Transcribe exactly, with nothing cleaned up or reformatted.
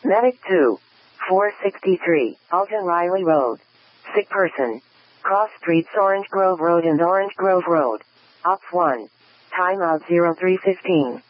Medic two. four sixty-three, Alton Riley Road. Sick person. Cross streets Orange Grove Road and Orange Grove Road. Ops one. Timeout zero three fifteen.